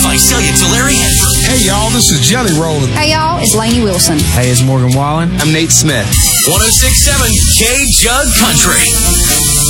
Visalia to Larry Hanford. Hey, y'all, this is Jelly Roll. Hey, y'all, it's Lainey Wilson. Hey, it's Morgan Wallen. I'm Nate Smith. 106.7 K Jug Country.